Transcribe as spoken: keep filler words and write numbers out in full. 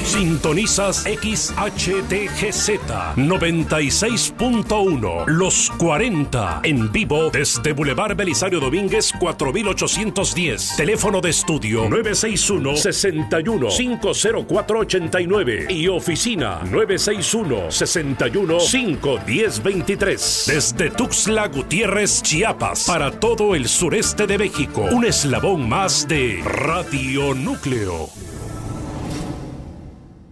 Sintonizas X H T G Z noventa y seis punto uno, Los cuarenta, en vivo desde Boulevard Belisario Domínguez cuatro mil ochocientos diez. Teléfono de estudio nueve seis uno, seis uno, cinco cero cuatro ocho nueve y oficina nueve seis uno, seis uno, cinco uno cero dos tres. Desde Tuxtla Gutiérrez, Chiapas, para todo el sureste de México, un eslabón más de Radio Núcleo.